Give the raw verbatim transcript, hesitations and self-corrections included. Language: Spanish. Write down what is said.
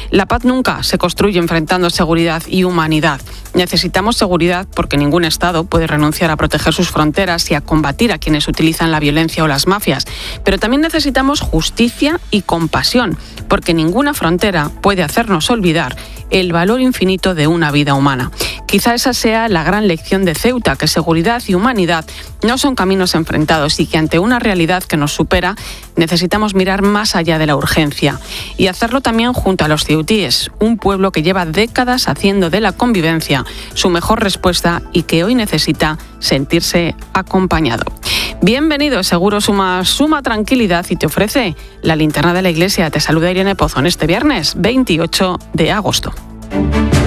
La paz nunca se construye enfrentando seguridad y humanidad. Necesitamos seguridad porque ningún Estado puede renunciar a proteger sus fronteras y a combatir a quienes utilizan la violencia o las mafias. Pero también necesitamos justicia y compasión, porque ninguna frontera puede hacernos olvidar el valor infinito de una vida humana. Quizá esa sea la gran lección de Ceuta, que seguridad y humanidad no son caminos enfrentados y que ante una realidad que nos supera necesitamos mirar más allá de la urgencia y hacerlo también junto a los ceutíes, un pueblo que lleva décadas haciendo de la convivencia su mejor respuesta y que hoy necesita sentirse acompañado. Bienvenido, Seguro Suma suma tranquilidad y te ofrece la linterna de la Iglesia. Te saluda Irene Pozo en este viernes veintiocho de agosto.